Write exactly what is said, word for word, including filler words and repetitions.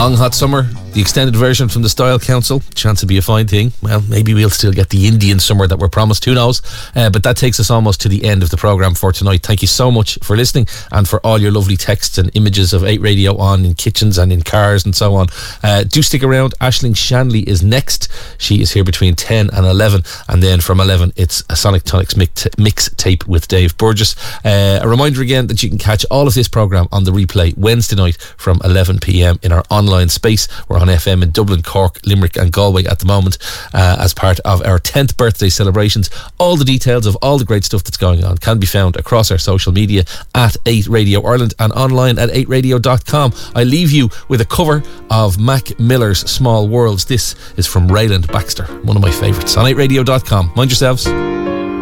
long hot summer, the extended version from the Style Council, chance to be a fine thing. Well, maybe we'll still get the Indian summer that we're promised, who knows. Uh, but that takes us almost to the end of the programme for tonight. Thank you so much for listening and for all your lovely texts and images of eight Radio on in kitchens and in cars and so on. Uh, do stick around. Aisling Shanley is next. She is here between ten and eleven, and then from eleven it's a Sonic Tonics mix, mix tape with Dave Burgess. Uh, a reminder again that you can catch all of this programme on the replay Wednesday night from eleven p.m. in our online space. We're on F M in Dublin, Cork, Limerick and Galway at the moment uh, as part of our tenth birthday celebrations. All the details of all the great stuff that's going on can be found across our social media at eight Radio Ireland and online at eight radio dot com. I leave you with a cover of Mac Miller's Small Worlds. This is from Rayland Baxter, one of my favourites, on eight radio dot com. Mind yourselves.